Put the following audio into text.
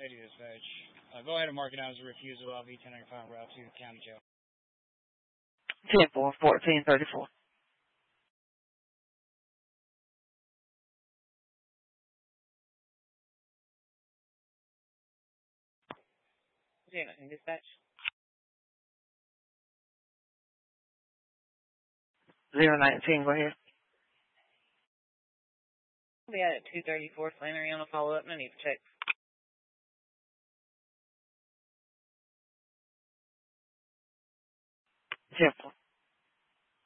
Lady Dispatch. Go ahead and mark it down as a refusal. LV-1095 route to County Jail. 10-4, 1434. Dispatch. 019, go ahead. We had at 234 Flannery on a follow-up. No need to check. 10-4.